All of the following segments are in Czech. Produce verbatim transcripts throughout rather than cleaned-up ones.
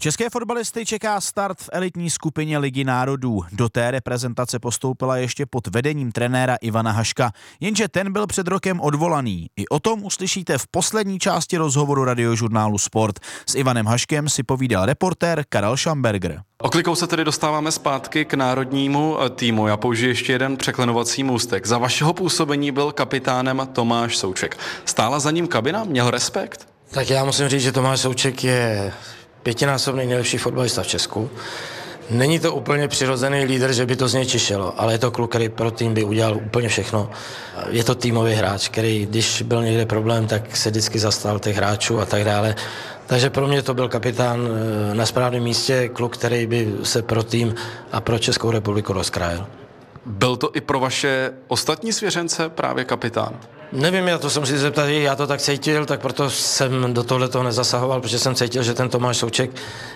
České fotbalisty čeká start v elitní skupině Ligy národů. Do té reprezentace postoupila ještě pod vedením trenéra Ivana Haška, jenže ten byl před rokem odvolaný. I o tom uslyšíte v poslední části rozhovoru radiožurnálu Sport. S Ivanem Haškem si povídal reportér Karel Schamberger. Oklikou se tedy dostáváme zpátky k národnímu týmu. Já použiju ještě jeden překlenovací můstek. Za vašeho působení byl kapitánem Tomáš Souček. Stála za ním kabina? Měl respekt? Tak já musím říct, že Tomáš Souček je pětinásobný nejlepší fotbalista v Česku. Není to úplně přirozený lídr, že by to z něj čišelo, ale je to kluk, který pro tým by udělal úplně všechno. Je to týmový hráč, který, když byl někde problém, tak se vždycky zastal těch hráčů a tak dále. Takže pro mě to byl kapitán na správném místě, kluk, který by se pro tým a pro Českou republiku rozkrájel. Byl to i pro vaše ostatní svěřence právě kapitán? Nevím, já to jsem si zeptal, já to tak cítil, tak proto jsem do tohle toho nezasahoval, protože jsem cítil, že ten Tomáš Souček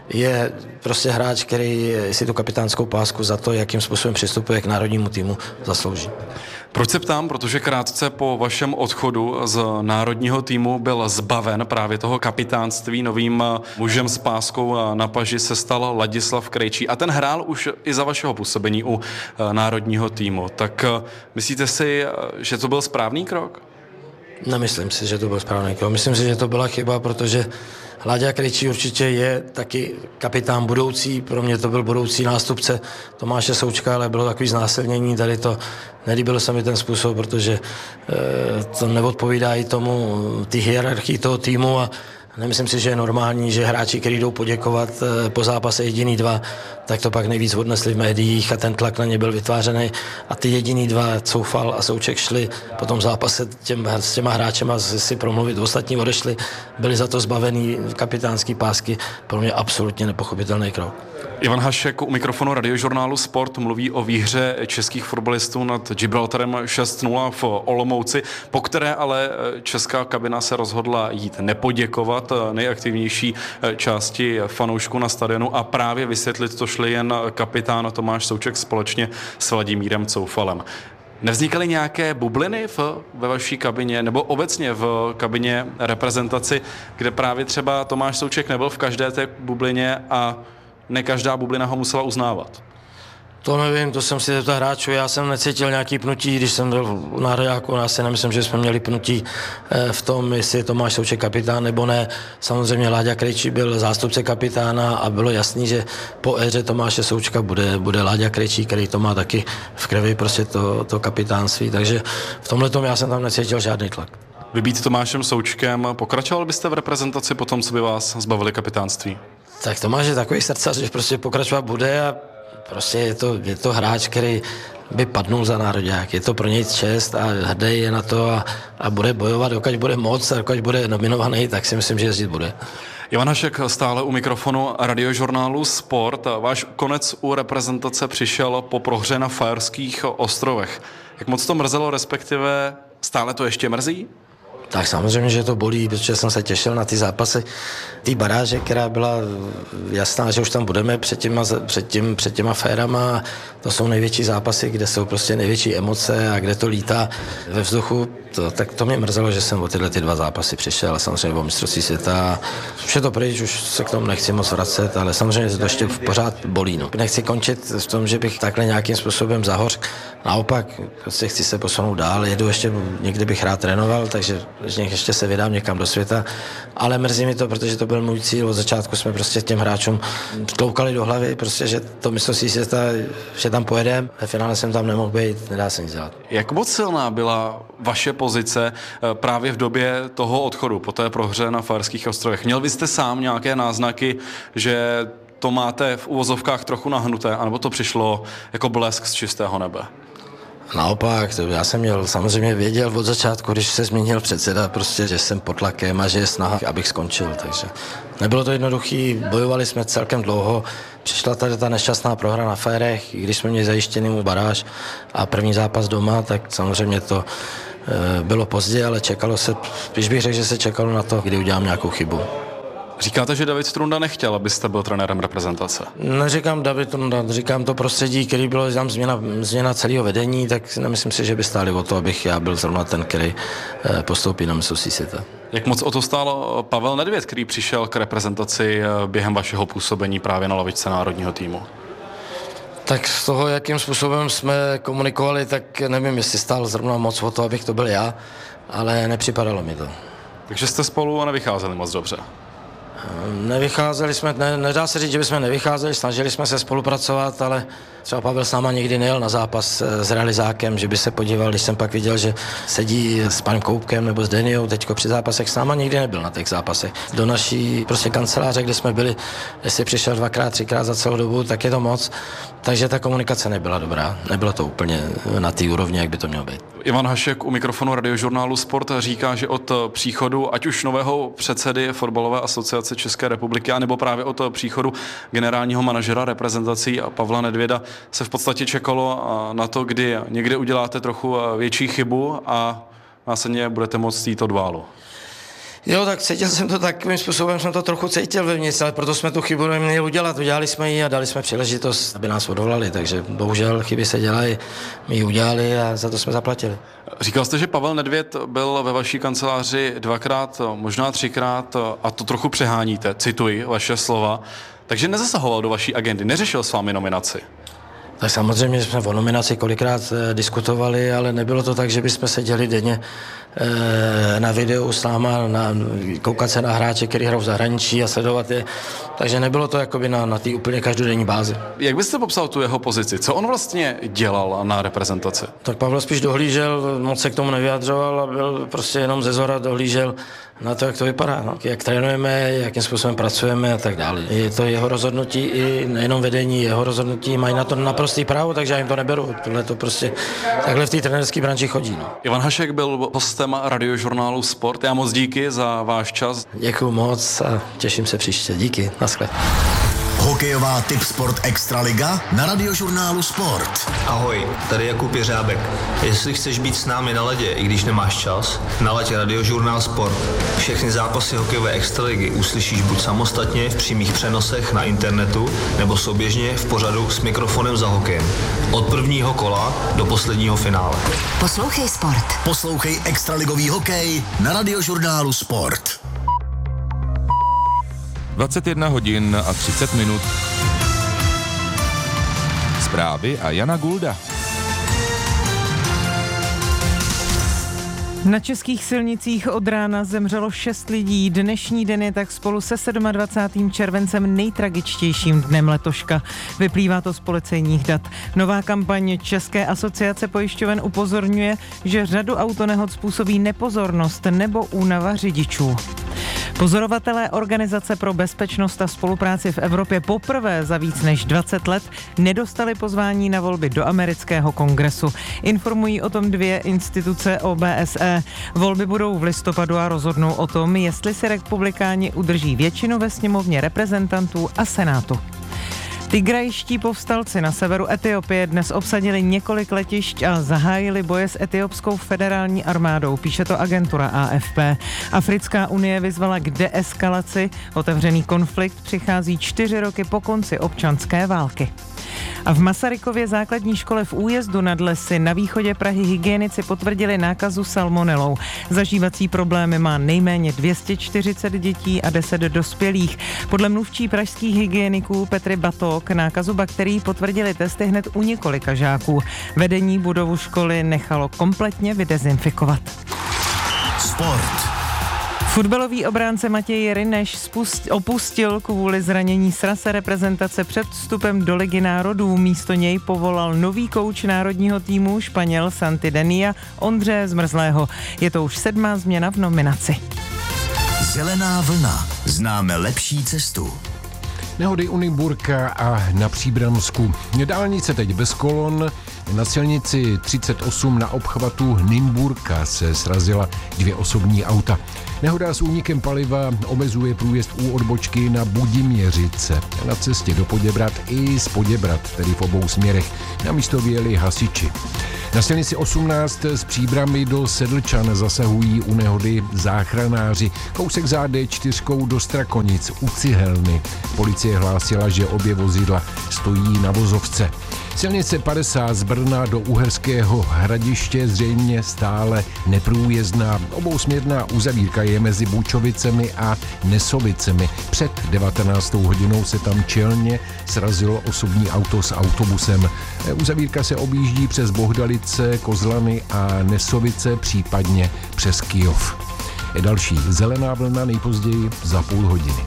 je prostě hráč, který si tu kapitánskou pásku za to, jakým způsobem přistupuje k národnímu týmu, zaslouží. Proč se ptám? Protože krátce po vašem odchodu z národního týmu byl zbaven právě toho kapitánství. Novým mužem s páskou na paži se stal Ladislav Krejčí a ten hrál už i za vašeho působení u národního týmu. Tak myslíte si, že to byl správný krok? Nemyslím si, že to byl správný krok. Myslím si, že to byla chyba, protože Láďa Krejčí určitě je taky kapitán budoucí, pro mě to byl budoucí nástupce Tomáše Součka, ale bylo takový znásilnění, tady to nelíbilo se mi ten způsob, protože e, to neodpovídá i tomu, ty hierarchii toho týmu a nemyslím si, že je normální, že hráči, kteří jdou poděkovat e, po zápase jediný dva, tak to pak nejvíc odnesli v médiích a ten tlak na ně byl vytvářený a ty jediný dva, Coufal a Souček, šli po tom zápase těm, s těma hráčema si promluvit, ostatní odešli, byli za to zbavený kapitánský pásky, pro mě absolutně nepochopitelný krok. Ivan Hašek u mikrofonu radiožurnálu Sport mluví o výhře českých fotbalistů nad Gibraltarem šest nula v Olomouci, po které ale česká kabina se rozhodla jít nepoděkovat nejaktivnější části fanoušků na stadionu a právě vysvětlit to šli jen kapitán Tomáš Souček společně s Vladimírem Coufalem. Nevznikaly nějaké bubliny v, ve vaší kabině nebo obecně v kabině reprezentaci, kde právě třeba Tomáš Souček nebyl v každé té bublině a ne každá bublina ho musela uznávat? To nevím, to jsem si zeptal hráčů, já jsem necítil nějaký pnutí, když jsem byl na Rajáku, já si nemyslím, že jsme měli pnutí v tom, jestli je Tomáš Souček kapitán nebo ne. Samozřejmě Láďa Krejčí byl zástupce kapitána a bylo jasný, že po éře Tomáše Součka bude, bude Láďa Krejčí, který to má taky v krvi, prostě to, to kapitánství, takže v tomhletom já jsem tam necítil žádný tlak. Vy být Tomášem Součkem, pokračoval byste v reprezentaci po tom, co by vás zbavili kapitánství? Tak Tomáš je takový srdcař, že prostě pokračovat bude a prostě je to, je to hráč, který by padnul za nároďák. Je to pro něj čest a hrdý je na to a, a bude bojovat, dokud bude moc a dokud bude nominovaný, tak si myslím, že jezdit bude. Ivan Hašek stále u mikrofonu radiožurnálu Sport. Váš konec u reprezentace přišel po prohře na Faerských ostrovech. Jak moc to mrzelo, respektive stále to ještě mrzí? Tak samozřejmě, že to bolí, protože jsem se těšil na ty zápasy, ty baráže, která byla jasná, že už tam budeme před těma, před tím, před těma férama. To jsou největší zápasy, kde jsou prostě největší emoce a kde to lítá ve vzduchu. To, tak to mě mrzelo, že jsem o tyhle ty dva zápasy přišel, samozřejmě o mistrovství světa. Už je to pryč, už se k tomu nechci moc vracet, ale samozřejmě to ještě pořád bolí. No. Nechci končit v tom, že bych takhle nějakým způsobem zahoř. Naopak, prostě chci se posunout dál, jedu ještě, někdy bych rád trénoval, takže ještě se vydám někam do světa, ale mrzí mi to, protože to byl můj cíl. Od začátku jsme prostě těm hráčům tloukali do hlavy, prostě, že to mistrovství světa, že tam pojedeme, ve finále jsem tam nemohl být, nedá se nic dělat. Jak moc silná byla vaše pozice právě v době toho odchodu po té prohře na Faerských ostrovech? Měl byste sám nějaké náznaky, že to máte v uvozovkách trochu nahnuté, anebo to přišlo jako blesk z čistého nebe? Naopak, to já jsem měl, samozřejmě věděl od začátku, když se změnil předseda, prostě, že jsem pod tlakem a že je snaha, abych skončil, takže nebylo to jednoduchý, bojovali jsme celkem dlouho, přišla tady ta nešťastná prohra na Faerech, i když jsme měli zajištěný baráž a první zápas doma, tak samozřejmě to e, bylo pozdě, ale čekalo se, když bych řekl, že se čekalo na to, kdy udělám nějakou chybu. Říkáte, že David Strunda nechtěl, abyste byl trenérem reprezentace? Neříkám David Strunda, říkám to prostředí, který bylo tam změna, změna celého vedení, tak nemyslím si, že by stáli o to, abych já byl zrovna ten, který postoupí na mistrovství světa. Jak moc o to stál Pavel Nedvěd, který přišel k reprezentaci během vašeho působení právě na lavičce národního týmu? Tak z toho, jakým způsobem jsme komunikovali, tak nevím, jestli stál zrovna moc o to, abych to byl já, ale nepřipadalo mi to. Takže jste spolu nevycházeli moc dobře? Nevycházeli jsme, ne, nedá se říct, že bychom nevycházeli, snažili jsme se spolupracovat, ale třeba Pavel s náma nikdy nejel na zápas s realizákem, že by se podíval, když jsem pak viděl, že sedí s panem Koupkem nebo s Deniou teďko při zápasech, s náma nikdy nebyl na těch zápasech. Do naší prostě kanceláře, kde jsme byli, jestli přišel dvakrát, třikrát za celou dobu, tak je to moc, takže ta komunikace nebyla dobrá, nebylo to úplně na té úrovni, jak by to mělo být. Ivan Hašek u mikrofonu radiožurnálu Sport říká, že od příchodu ať už nového předsedy Fotbalové asociace České republiky, anebo právě od příchodu generálního manažera reprezentací Pavla Nedvěda se v podstatě čekalo na to, kdy někde uděláte trochu větší chybu a následně budete moct jít od válu. Jo, tak cítil jsem to takovým způsobem, jsem to trochu cítil vevnitř, ale proto jsme tu chybu neměli udělat. Udělali jsme ji a dali jsme příležitost, aby nás odvolali, takže bohužel chyby se dělají, my ji udělali a za to jsme zaplatili. Říkal jste, že Pavel Nedvěd byl ve vaší kanceláři dvakrát, možná třikrát a to trochu přeháníte, cituji vaše slova, takže nezasahoval do vaší agendy, neřešil s vámi nominaci. Tak samozřejmě jsme o nominaci kolikrát diskutovali, ale nebylo to tak, že bychom seděli denně na videu s náma, na, koukat se na hráče, který hrajou v zahraničí a sledovat je. Takže nebylo to jakoby na, na té úplně každodenní bázi. Jak byste popsal tu jeho pozici? Co on vlastně dělal na reprezentaci? Tak Pavel spíš dohlížel, moc se k tomu nevyjadřoval a byl prostě jenom ze zhora dohlížel na to, jak to vypadá, no. Jak trénujeme, jakým způsobem pracujeme a tak dále. Je to jeho rozhodnutí i nejenom vedení, jeho rozhodnutí mají na to naprostý právo, takže já jim to neberu. Tohle to prostě takhle v té trenérské branži chodí. No. Ivan Hašek byl hostem radiožurnálu Sport. Já moc díky za váš čas. Děkuju moc a těším se příště. Díky, naschle. Hokejová Tip Sport Extraliga na radiožurnálu Sport. Ahoj, tady Jakub Jeřábek. Jestli chceš být s námi na ledě, i když nemáš čas, nalaď radiožurnál Sport. Všechny zápasy hokejové extraligy uslyšíš buď samostatně v přímých přenosech na internetu, nebo souběžně v pořadu s mikrofonem za hokejem. Od prvního kola do posledního finále. Poslouchej Sport. Poslouchej extraligový hokej na radiožurnálu Sport. dvacet jedna hodin a třicet minut. Zprávy a Jana Gulda. Na českých silnicích od rána zemřelo šest lidí. Dnešní den je tak spolu se dvacátým sedmým červencem nejtragičtějším dnem letoška. Vyplývá to z policejních dat. Nová kampaň České asociace pojišťoven upozorňuje, že řadu autonehod způsobí nepozornost nebo únava řidičů. Pozorovatelé Organizace pro bezpečnost a spolupráci v Evropě poprvé za víc než dvacet let nedostali pozvání na volby do amerického kongresu. Informují o tom dvě instituce O B S E. Volby budou v listopadu a rozhodnou o tom, jestli si republikáni udrží většinu ve sněmovně reprezentantů a senátu. Tigrajští povstalci na severu Etiopie dnes obsadili několik letišť a zahájili boje s etiopskou federální armádou, píše to agentura A F P. Africká unie vyzvala k deeskalaci. Otevřený konflikt přichází čtyři roky po konci občanské války. A v Masarykově základní škole v Újezdu nad Lesy na východě Prahy hygienici potvrdili nákazu salmonelou. Zažívací problémy má nejméně dvě stě čtyřicet dětí a deset dospělých. Podle mluvčí pražských hygieniků Petry Batok nákazu bakterií potvrdili testy hned u několika žáků. Vedení budovu školy nechalo kompletně vydezinfikovat. Sport. Fotbalový obránce Matěj Rineš spust, opustil kvůli zranění srase reprezentace před vstupem do Ligy národů. Místo něj povolal nový kouč národního týmu Španěl Santi Denia Ondřeje Zmrzlého. Je to už sedmá změna v nominaci. Zelená vlna. Známe lepší cestu. Nehody u Nymburka a na Příbramsku. Dálnice teď bez kolon. Na silnici třicet osm na obchvatu Nymburka se srazila dvě osobní auta. Nehoda s únikem paliva omezuje průjezd u odbočky na Budiměřice. Na cestě do Poděbrad i z Poděbrad, tedy v obou směrech. Na místo vyjeli hasiči. Na silnici osmnáct z Příbrami do Sedlčan zasahují u nehody záchranáři. Kousek za dé čtyři do Strakonic u Cihelny. Policie hlásila, že obě vozidla stojí na vozovce. Silnice padesát z Brna do Uherského Hradiště zřejmě stále neprůjezdná. Obousměrná uzavírka je mezi Bučovicemi a Nesovicemi. Před devatenáctou hodinou se tam čelně srazilo osobní auto s autobusem. Uzavírka se objíždí přes Bohdalice, Kozlany a Nesovice, případně přes Kyjov. Další zelená vlna nejpozději za půl hodiny.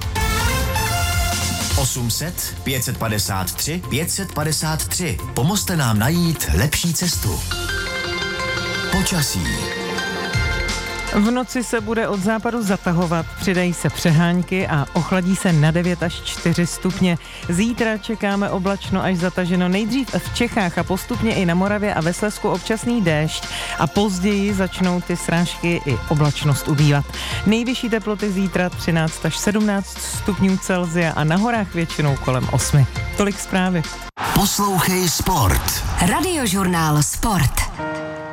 osm set, pět set padesát tři, pět set padesát tři. Pomozte nám najít lepší cestu. Počasí. V noci se bude od západu zatahovat, přidají se přehánky a ochladí se na devět až čtyři stupně. Zítra čekáme oblačno až zataženo, nejdřív v Čechách a postupně i na Moravě a ve Slezsku občasný déšť a později začnou ty srážky i oblačnost ubývat. Nejvyšší teploty zítra třináct až sedmnáct stupňů Celsia a na horách většinou kolem osmi. Tolik zprávy. Poslouchej Sport. Radiožurnál Sport.